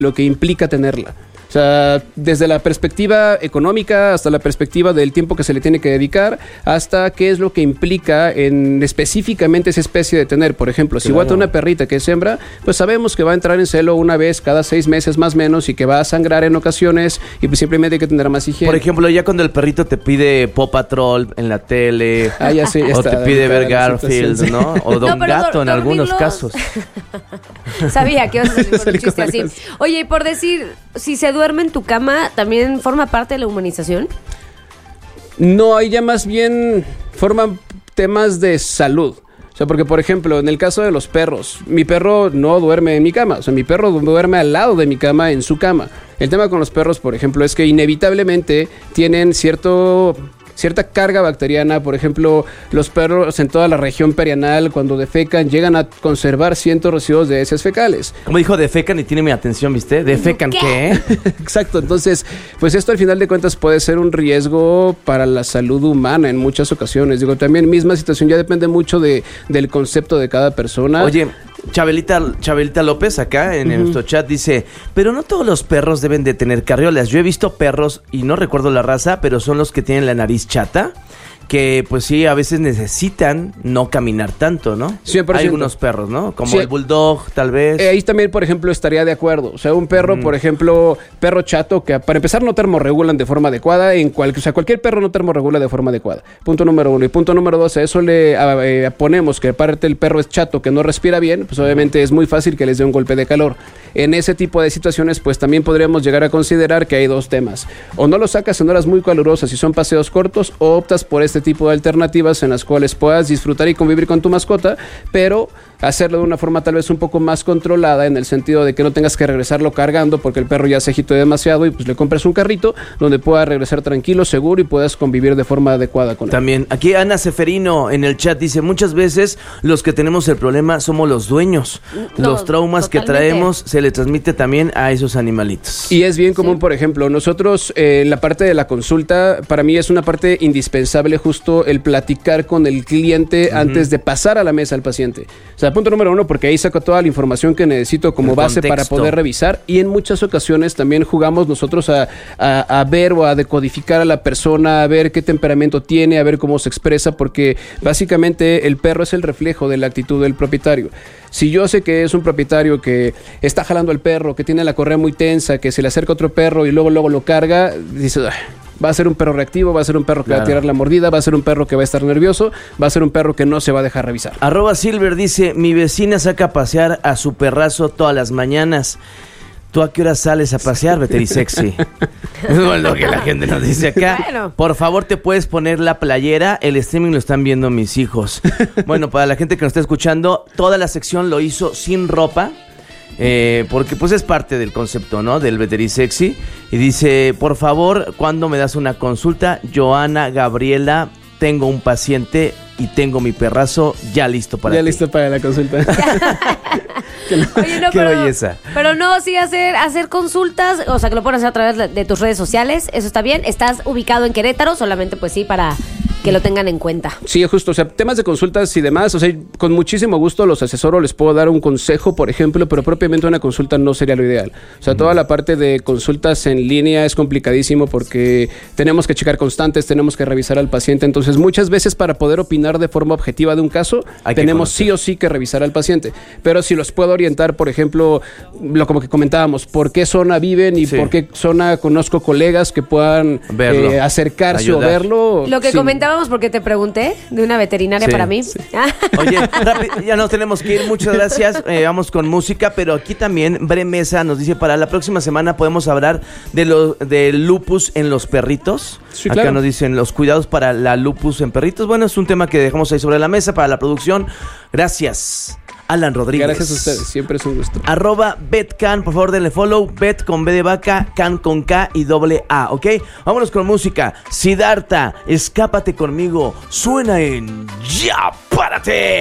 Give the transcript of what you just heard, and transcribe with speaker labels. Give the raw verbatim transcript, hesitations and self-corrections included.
Speaker 1: lo que implica tenerla. O sea, desde la perspectiva económica hasta la perspectiva del tiempo que se le tiene que dedicar, hasta qué es lo que implica en específicamente esa especie de tener. Por ejemplo, si
Speaker 2: Claro.
Speaker 1: voy a tener una perrita que es hembra, pues sabemos que va a entrar en celo una vez cada seis meses más o menos y que va a sangrar en ocasiones y pues simplemente hay que tener más higiene.
Speaker 2: Por ejemplo, ya cuando el perrito te pide Paw Patrol en la tele,
Speaker 1: Ah, ya sé, ya
Speaker 2: o
Speaker 1: está
Speaker 2: te pide ver
Speaker 1: delicada la
Speaker 2: Garfield,
Speaker 1: situación,
Speaker 2: ¿no? O Don
Speaker 3: No, pero
Speaker 2: Gato
Speaker 3: dor-
Speaker 2: en algunos
Speaker 3: dormirlos-
Speaker 2: casos.
Speaker 3: Sabía que ibas a salir con un
Speaker 1: Salí con
Speaker 3: chiste así.
Speaker 1: algo así.
Speaker 3: Oye, y por decir, si se duerme en tu cama, ¿también forma parte de la humanización?
Speaker 1: No, ahí ya más bien forman temas de salud. O sea, porque por ejemplo, en el caso de los perros, mi perro no duerme en mi cama. O sea, mi perro duerme al lado de mi cama, en su cama. El tema con los perros, por ejemplo, es que inevitablemente tienen cierto... cierta carga bacteriana. Por ejemplo, los perros en toda la región perianal, cuando defecan, llegan a conservar ciertos residuos de heces fecales.
Speaker 2: Como dijo, defecan y tiene mi atención, ¿viste? ¿Defecan qué?
Speaker 1: Exacto, entonces, pues esto al final de cuentas puede ser un riesgo para la salud humana en muchas ocasiones. Digo, también misma situación, ya depende mucho de, del concepto de cada persona.
Speaker 2: Oye, Chabelita, Chabelita López acá en, en nuestro chat dice, pero no todos los perros deben de tener carriolas. Yo he visto perros, y no recuerdo la raza, pero son los que tienen la nariz chata, que pues sí, a veces necesitan no caminar tanto, ¿no?
Speaker 1: cien por
Speaker 2: Hay
Speaker 1: ciento.
Speaker 2: algunos perros, ¿no? Como
Speaker 1: Sí.
Speaker 2: el bulldog, tal vez.
Speaker 1: Eh, ahí también, por ejemplo, estaría de acuerdo. O sea, un perro, por ejemplo, perro chato, que para empezar no termorregulan de forma adecuada. En cual, o sea, cualquier perro no termorregula de forma adecuada. Punto número uno. Y punto número dos, a eso le a, eh, ponemos que aparte el perro es chato, que no respira bien, pues obviamente es muy fácil que les dé un golpe de calor. En ese tipo de situaciones, pues también podríamos llegar a considerar que hay dos temas. O no lo sacas en horas muy calurosas si son paseos cortos, o optas por este tipo de alternativas en las cuales puedas disfrutar y convivir con tu mascota, pero hacerlo de una forma tal vez un poco más controlada, en el sentido de que no tengas que regresarlo cargando porque el perro ya se agitó demasiado, y pues le compres un carrito donde pueda regresar tranquilo, seguro, y puedas convivir de forma adecuada con él.
Speaker 2: También, aquí Ana Seferino en el chat dice, muchas veces los que tenemos el problema somos los dueños.
Speaker 3: No,
Speaker 2: los traumas que
Speaker 3: totalmente.
Speaker 2: traemos se le transmite también a esos animalitos.
Speaker 1: Y es bien común,
Speaker 3: Sí.
Speaker 1: por ejemplo, nosotros eh, la parte de la consulta, para mí es una parte indispensable justo el platicar con el cliente uh-huh. antes de pasar a la mesa al paciente. O sea, punto número uno, porque ahí saco toda la información que necesito como
Speaker 2: El
Speaker 1: base
Speaker 2: contexto.
Speaker 1: para poder revisar, y en muchas ocasiones también jugamos nosotros a, a, a ver o a decodificar a la persona, a ver qué temperamento tiene, a ver cómo se expresa, porque básicamente el perro es el reflejo de la actitud del propietario. Si yo sé que es un propietario que está jalando al perro, que tiene la correa muy tensa, que se le acerca otro perro y luego luego lo carga, dice, "Ah, va a ser un perro reactivo, va a ser un perro que
Speaker 2: Claro.
Speaker 1: va a tirar la mordida, va a ser un perro que va a estar nervioso, va a ser un perro que no se va a dejar revisar".
Speaker 2: Arroba Silver dice, mi vecina saca a pasear a su perrazo todas las mañanas. ¿Tú a qué hora sales a pasear, Veterisexy? Es lo que la gente nos dice acá.
Speaker 3: Bueno.
Speaker 2: Por favor, ¿te puedes poner la playera? El streaming lo están viendo mis hijos. Bueno, para la gente que nos está escuchando, toda la sección lo hizo sin ropa. Eh, porque pues es parte del concepto, ¿no? Del Veterisexy. Y dice, por favor, ¿cuándo me das una consulta? Joana Gabriela, tengo un paciente y tengo mi perrazo ya listo para
Speaker 1: Ya
Speaker 2: ti.
Speaker 1: listo para la consulta.
Speaker 3: Oye, no,
Speaker 2: Qué
Speaker 3: pero,
Speaker 2: belleza.
Speaker 3: Pero no, sí hacer, hacer consultas, o sea, que lo puedes hacer a través de, de tus redes sociales, eso está bien. Estás ubicado en Querétaro, solamente pues sí, para que lo tengan en cuenta.
Speaker 1: Sí, justo, o sea, temas de consultas y demás, o sea, con muchísimo gusto los asesoro, les puedo dar un consejo, por ejemplo, pero propiamente una consulta no sería lo ideal. O sea, toda la parte de consultas en línea es complicadísimo porque tenemos que checar constantes, tenemos que revisar al paciente, entonces muchas veces para poder opinar de forma objetiva de un caso,
Speaker 2: Hay que
Speaker 1: tenemos
Speaker 2: conocer.
Speaker 1: sí o sí que revisar al paciente. Pero si los puedo orientar, por ejemplo, lo como que comentábamos, por qué zona viven y
Speaker 2: Sí.
Speaker 1: por qué zona conozco colegas que puedan
Speaker 2: Verlo,
Speaker 1: eh, acercarse
Speaker 2: ayudar.
Speaker 1: o verlo.
Speaker 3: Lo que
Speaker 1: sí.
Speaker 3: comentábamos, porque te pregunté de una veterinaria
Speaker 2: Sí,
Speaker 3: para mí.
Speaker 2: sí. Oye, rápido, ya nos tenemos que ir, muchas gracias, eh, vamos con música, pero aquí también Bre Mesa nos dice, para la próxima semana podemos hablar de lo, del lupus en los perritos.
Speaker 1: Sí,
Speaker 2: Acá
Speaker 1: claro.
Speaker 2: nos dicen los cuidados para la lupus en perritos. Bueno, es un tema que dejamos ahí sobre la mesa para la producción. Gracias, Alan Rodríguez.
Speaker 1: Gracias a ustedes, siempre es un gusto.
Speaker 2: Arroba BetCan, por favor denle follow. Bet con B de vaca, Can con K y doble A, ¿ok? Vámonos con música. Siddhartha, escápate conmigo. Suena en Ya Párate.